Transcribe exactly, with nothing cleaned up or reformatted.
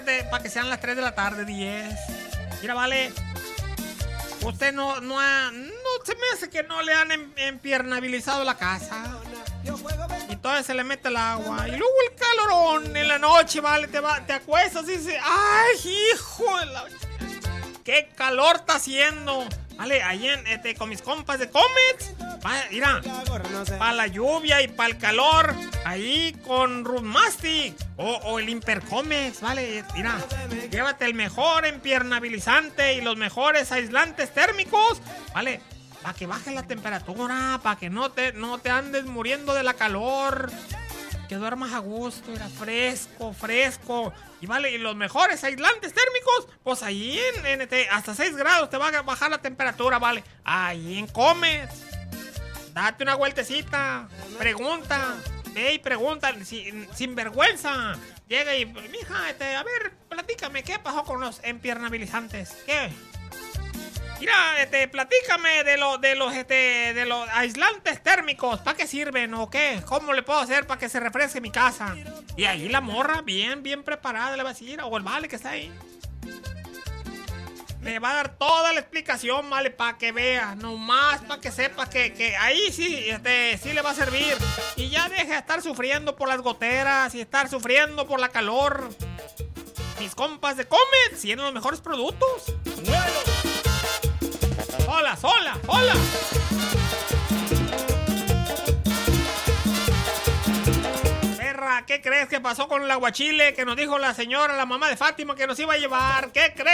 para que sean las tres de la tarde, diez. Mira, vale. Usted no, no ha, no se me hace que no le han em, empiernabilizado la casa. Y todavía se le mete el agua. Y luego el calorón en la noche, vale, te va, te acuestas y dices, ay, hijo de la... qué calor está haciendo. Vale, ahí en, este, con mis compas de Comets, va, mira, para la lluvia y para el calor, ahí con Rootmastic o, o el Impercomex, vale, mira, llévate el mejor empiernabilizante y los mejores aislantes térmicos, vale, para que baje la temperatura, para que no te, no te andes muriendo de la calor, que duermas a gusto, era fresco, fresco. Y vale, y los mejores aislantes térmicos, pues ahí en, en este, hasta seis grados te va a bajar la temperatura, vale. Ahí en Comets. Date una vueltecita, pregunta, ve y pregunta, sin, sin vergüenza. Llega y, mija, este, a ver, platícame, ¿qué pasó con los empiernabilizantes? ¿Qué? Mira, este, platícame de, lo, de, los, este, de los aislantes térmicos. ¿Para qué sirven o qué? ¿Cómo le puedo hacer para que se refresque mi casa? Y ahí la morra, bien, bien preparada, le va a decir, o el vale que está ahí. Le va a dar toda la explicación, vale, para que vea. Nomás para que sepa que, que ahí sí, este, sí le va a servir. Y ya deje de estar sufriendo por las goteras y estar sufriendo por la calor. Mis compas de Comet tienen los mejores productos. Bueno. ¡Hola, hola, hola! Perra, ¿qué crees que pasó con el aguachile que nos dijo la señora, la mamá de Fátima, que nos iba a llevar? ¿Qué crees?